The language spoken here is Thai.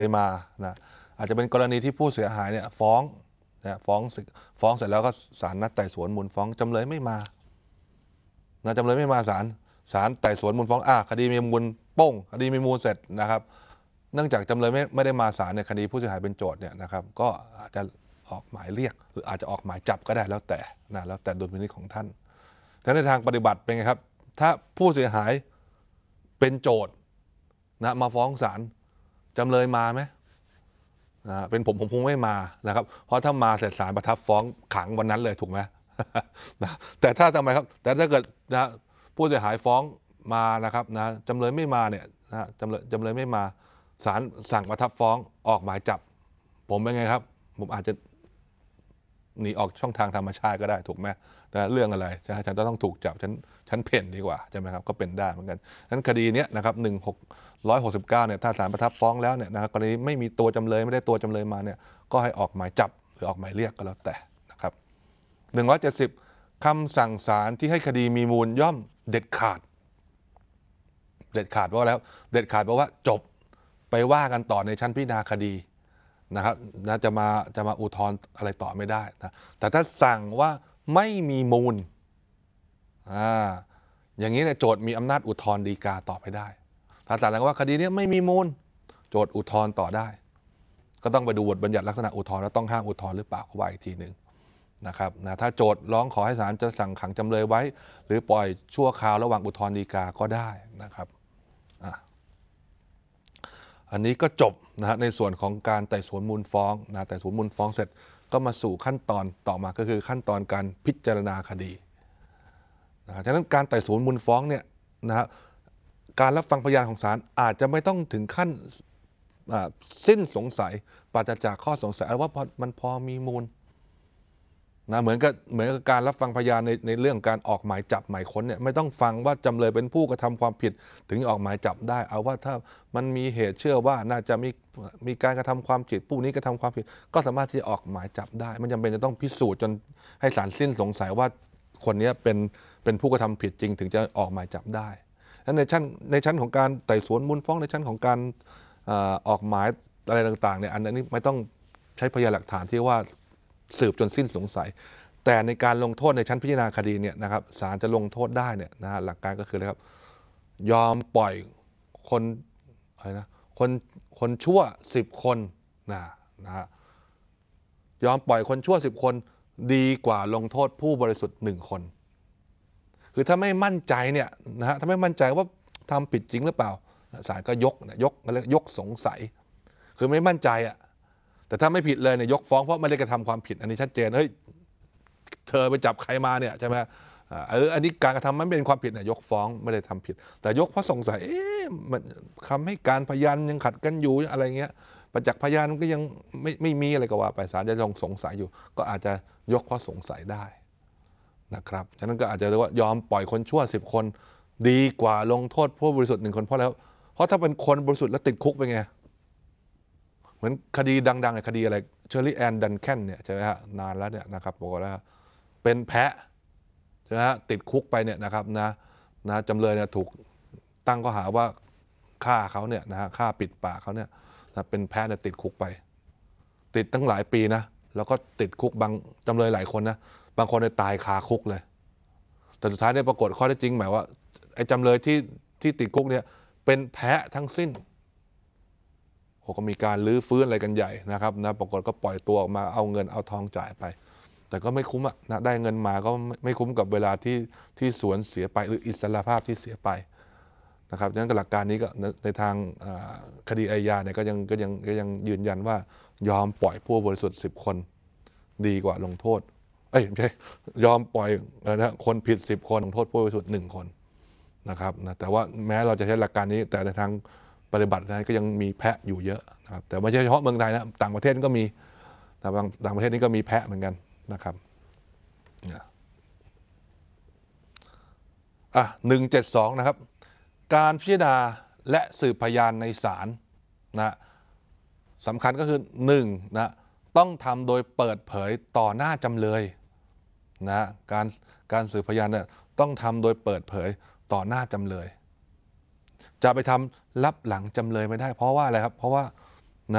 มานะอาจจะเป็นกรณีที่ผู้เสียหายเนี่ยฟ้องนะฟ้องเสร็จแล้วก็ศาลนัดไต่สวนมูลฟ้องจำเลยไม่มานะจำเลยไม่มาศาลไต่สวนมูลฟ้องคดีมีมูลโป้งคดีมีมูลเสร็จนะครับเนื่องจากจำเลยไม่ได้มาศาลในคดีผู้เสียหายเป็นโจทย์เนี่ยนะครับก็อาจจะออกหมายเรียกหรืออาจจะออกหมายจับก็ได้แล้วแต่ดุลพินิจของท่านแต่ในทางปฏิบัติเป็นไงครับถ้าผู้เสียหายเป็นโจทย์นะมาฟ้องศาลจำเลยมาไหมเป็นผมคงไม่มานะครับเพราะถ้ามาเสร็จศาลประทับฟ้องขังวันนั้นเลยถูกไหมนะแต่ถ้าทำไมครับแต่ถ้าเกิดนะผู้เสียหายฟ้องมานะครับนะจำเลยไม่มาเนี่ยนะจำเลยไม่มาศาลสั่งประทับฟ้องออกหมายจับผมเป็นไงครับผมอาจจะหนีออกช่องทางธรรมชาติก็ได้ถูกไหมแต่เรื่องอะไรฉันจะต้องถูกจับฉันเพ่นดีกว่าใช่ไหมครับก็เป็นได้เหมือนกันฉะนั้นคดีนี้นะครับ1669เนี่ยถ้าศาลประทับฟ้องแล้วเนี่ยนะครับกรณีไม่มีตัวจำเลยไม่ได้ตัวจำเลยมาเนี่ยก็ให้ออกหมายจับหรือออกหมายเรียกก็แล้วแต่นะครับ170คำสั่งศาลที่ให้คดีมีมูลย่อมเด็ดขาดว่าแล้วเด็ดขาดเพราะว่าจบไปว่ากันต่อในชั้นพิจารณาคดีนะครับนะจะมาอุทธรณ์อะไรต่อไม่ได้นะแต่ถ้าสั่งว่าไม่มีมูลอย่างนี้เนี่ยโจทย์มีอำนาจอุทธรณ์ฎีกาต่อไปได้ถ้าศาลสั่งว่าคดีนี้ไม่มีมูลโจทย์อุทธรณ์ต่อได้ก็ต้องไปดูบทบัญญัติลักษณะอุทธรณ์แล้วต้องห้ามอุทธรณ์หรือเปล่าเขาว่าอีกทีหนึ่งนะครับนะถ้าโจทย์ร้องขอให้ศาลจะสั่งขังจำเลยไว้หรือปล่อยชั่วคราวระหว่างอุทธรณ์ฎีกาก็ได้นะครับอันนี้ก็จบนะในส่วนของการไต่สวนมูลฟ้องนะไต่สวนมูลฟ้องเสร็จก็มาสู่ขั้นตอนต่อมาก็คือขั้นตอนการพิจารณาคดีฉะนั้นการไต่สวนมูลฟ้องเนี่ยนะการรับฟังพยานของศาลอาจจะไม่ต้องถึงขั้นสิ้นสงสัยปราศจากข้อสงสัยว่ามันพอมีมูลนะเหมือนกับการรับฟังพยานในเรื่องการออกหมายจับหมายค้นเนี่ยไม่ต้องฟังว่าจำเลยเป็นผู้กระทำความผิดถึงออกหมายจับได้เอาว่าถ้ามันมีเหตุเชื่อว่าน่าจะมีการกระทำความผิดผู้นี้กระทำความผิดก็สามารถที่จะออกหมายจับได้ไม่จำเป็นจะต้องพิสูจน์จนให้ศาลสิ้นสงสัยว่าคนนี้เป็นผู้กระทำผิดจริงถึงจะออกหมายจับได้และในชั้นของการไต่สวนมูลฟ้องในชั้นของการออกหมายอะไรต่างๆเนี่ยอันนี้ไม่ต้องใช้พยานหลักฐานที่ว่าสืบจนสิ้นสงสัยแต่ในการลงโทษในชั้นพิจารณาคดีเนี่ยนะครับศาลจะลงโทษได้เนี่ยนะฮะหลักการก็คืออะไรครับยอมปล่อยคนอะไรนะคนชั่ว10 คนนะฮะยอมปล่อยคนชั่ว10 คนดีกว่าลงโทษผู้บริสุทธิ์1 คนคือถ้าไม่มั่นใจเนี่ยนะฮะถ้าไม่มั่นใจว่าทำผิดจริงหรือเปล่าศาลก็ยกสงสัยคือไม่มั่นใจอ่ะแต่ถ้าไม่ผิดเลยเนี่ยยกฟ้องเพราะไม่ได้กระทำความผิดอันนี้ชัดเจนเฮ้ยเธอไปจับใครมาเนี่ยใช่ไหมอันนี้การกระทำมันเป็นความผิดเนี่ยยกฟ้องไม่ได้ทำผิดแต่ยกเพราะสงสัยมันคำให้การพยานยังขัดกันอยู่อะไรเงี้ยประจักษ์พยานก็ยังไม่มีอะไรก็ว่าไปศาลจะยังสงสัยอยู่ก็อาจจะยกเพราะสงสัยได้นะครับฉะนั้นก็อาจจะเรียกว่ายอมปล่อยคนชั่ว10 คนดีกว่าลงโทษผู้บริสุทธิ์1 คนเพราะถ้าเป็นคนบริสุทธิ์แล้วติดคุกเป็นไงเหมือนคดีดังๆคดีอะไรเชอร์รี่แอนดันแคนเนี่ยใช่ไหมฮะนานแล้วเนี่ยนะครับบอกว่าเป็นแพะใช่ไหมฮะติดคุกไปเนี่ยนะครับนะจำเลยเนี่ยถูกตั้งข้อหาว่าฆ่าเขาเนี่ยนะฮะฆ่าปิดปากเขาเนี่ยนะเป็นแพะเนี่ยติดคุกไปติดตั้งหลายปีนะแล้วก็ติดคุกบางจำเลยหลายคนนะบางคนเนี่ยตายคาคุกเลยแต่สุดท้ายเนี่ยปรากฏข้อเท็จจริงหมายว่าไอ้จำเลยที่ติดคุกเนี่ยเป็นแพะทั้งสิ้นก็มีการลื้อฟื้นอะไรกันใหญ่นะครับนะปรากฏก็ปล่อยตัวออกมาเอาเงินเอาทองจ่ายไปแต่ก็ไม่คุ้มนะได้เงินมาก็ไม่คุ้มกับเวลาที่สวนเสียไปหรืออิสรภาพที่เสียไปนะครับดังนั้นหลักการนี้ก็ในทางคดีอาญาเนี่ยก็ยังยืนยันว่ายอมปล่อยผู้บริสุทธิ์10 คนดีกว่าลงโทษไม่ใช่ยอมปล่อยนะคนผิด10 คนลงโทษผู้บริสุทธิ์1 คนนะครับนะแต่ว่าแม้เราจะใช้หลักการนี้แต่ในทางปฏิบัตินั้นก็ยังมีแพะอยู่เยอะนะครับแต่ไม่ใช่เฉพาะเมืองไทยนะต่างประเทศก็มีต่างประเทศนี้ก็มีแพะเหมือนกันนะครับ172นะครับการพิจารณาและสืบพยานในศาลนะสำคัญก็คือ1นะต้องทำโดยเปิดเผยต่อหน้าจำเลยนะการสืบพยานเนี่ยต้องทำโดยเปิดเผยต่อหน้าจำเลยจะไปทำลับหลังจำเลยไม่ได้เพราะว่าอะไรครับเพราะว่า